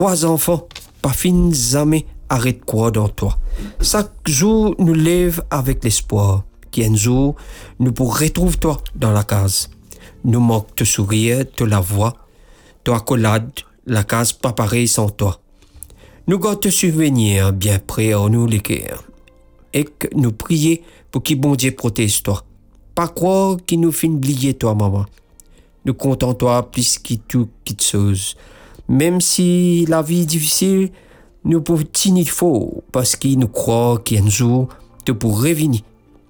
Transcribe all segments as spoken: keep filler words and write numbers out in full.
Trois enfants, pas fin jamais arrête croire dans toi. Chaque jour nous lève avec l'espoir qu'un jour nous pourrons retrouver toi dans la case. Nous manque te sourire, te la voix, te accolade, la case pas pareille sans toi. Nous gardons te souvenir bien près en nous les cœurs. Et que nous prier pour que bon Dieu protège toi. Pas croire qu'il nous fait oublier toi, maman. Nous comptons toi plus que tout toute chose. Même si la vie est difficile, nous pouvons tenir fort parce qu'il nous croit qu'un jour, tu pourrais venir.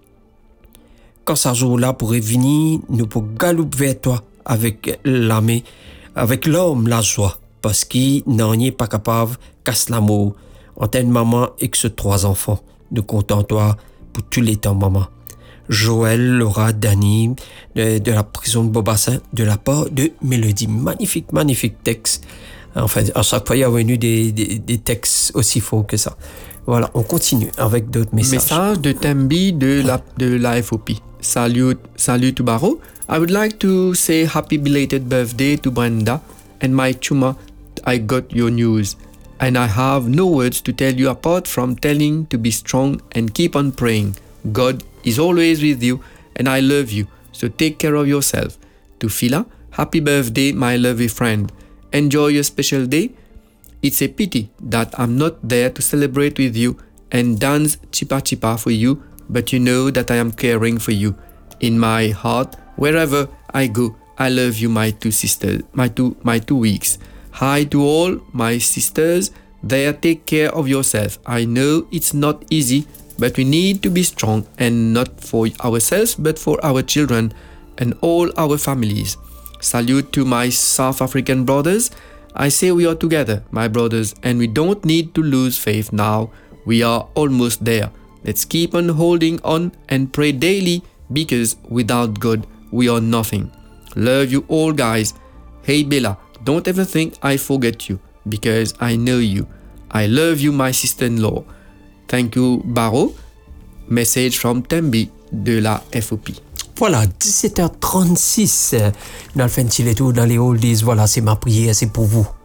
Quand ce jour-là pourrait venir, nous pourrons galoper vers toi avec l'âme, avec l'homme, la joie, parce qu'il n'en est pas capable, casse l'amour, en tant que maman et que ses trois enfants. Nous comptons toi pour tous les temps, maman. Joël, Laura, Dani, de, de la prison de Beaubassin, de la part de Mélodie. Magnifique, magnifique texte. Enfin, à chaque fois, il y a venu des, des, des textes aussi faux que ça. Voilà, on continue avec d'autres messages. Message de Tembi de la, de la F O P. Salut, salut to Baro. I would like to say happy belated birthday to Brenda and my chuma. I got your news. And I have no words to tell you apart from telling to be strong and keep on praying. God is always with you and I love you. So take care of yourself. To Phila, happy birthday, my lovely friend. Enjoy your special day. It's a pity that I'm not there to celebrate with you and dance chipa chipa for you, but you know that I am caring for you. In my heart, wherever I go, I love you, my two sisters, my two, my two weeks. Hi to all my sisters there, take care of yourself. I know it's not easy, but we need to be strong and not for ourselves, but for our children and all our families. Salute to my South African brothers. I say we are together, my brothers, and we don't need to lose faith now. We are almost there. Let's keep on holding on and pray daily because without God, we are nothing. Love you all, guys. Hey, Bella, don't ever think I forget you because I know you. I love you, my sister-in-law. Thank you, Baro. Message from Tembi de la F O P. Voilà, dix-sept heures trente-six. Dans le fin de tour dans les oldies, voilà, c'est ma prière, c'est pour vous.